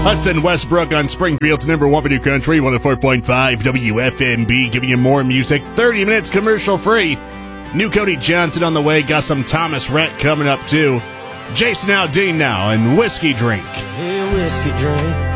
Hudson Westbrook on Springfield's number one for New Country, 104.5 WFMB, giving you more music, 30 minutes commercial-free. New Cody Johnson on the way, got some Thomas Rhett coming up, too. Jason Aldean now, and Whiskey Drink. Hey, whiskey drink.